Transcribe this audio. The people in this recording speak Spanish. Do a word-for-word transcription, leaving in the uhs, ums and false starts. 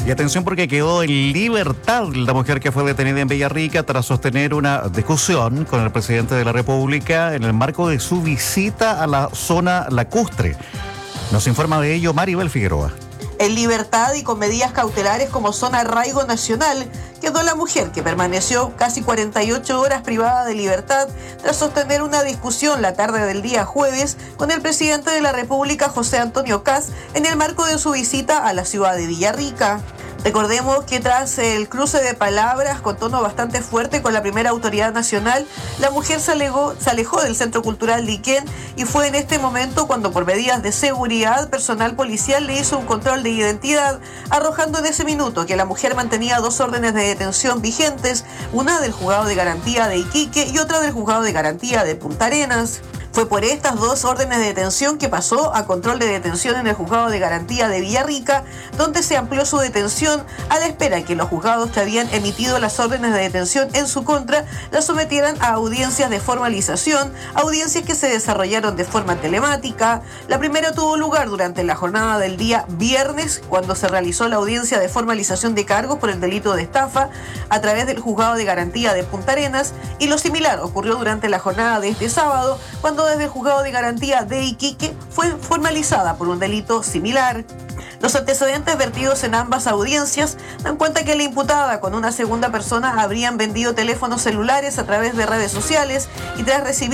Y atención porque quedó en libertad la mujer que fue detenida en Villarrica tras sostener una discusión con el presidente de la República en el marco de su visita a la zona lacustre. Nos informa de ello Maribel Figueroa. En libertad y con medidas cautelares como zona arraigo nacional, quedó la mujer que permaneció casi cuarenta y ocho horas privada de libertad tras sostener una discusión la tarde del día jueves con el presidente de la República, José Antonio Kast, en el marco de su visita a la ciudad de Villarrica. Recordemos que tras el cruce de palabras con tono bastante fuerte con la primera autoridad nacional, la mujer se, alegó, se alejó del Centro Cultural Liquén y fue en este momento cuando por medidas de seguridad personal policial le hizo un control de identidad, arrojando en ese minuto que la mujer mantenía dos órdenes de detención vigentes, una del Juzgado de Garantía de Iquique y otra del Juzgado de Garantía de Punta Arenas. Fue por estas dos órdenes de detención que pasó a control de detención en el Juzgado de Garantía de Villarrica, donde se amplió su detención a la espera que los juzgados que habían emitido las órdenes de detención en su contra las sometieran a audiencias de formalización, audiencias que se desarrollaron de forma telemática. La primera tuvo lugar durante la jornada del día viernes, cuando se realizó la audiencia de formalización de cargos por el delito de estafa a través del Juzgado de Garantía de Punta Arenas, y lo similar ocurrió durante la jornada de este sábado, cuando desde el Juzgado de Garantía de Iquique fue formalizada por un delito similar. Los antecedentes vertidos en ambas audiencias dan cuenta que la imputada con una segunda persona habrían vendido teléfonos celulares a través de redes sociales y tras recibir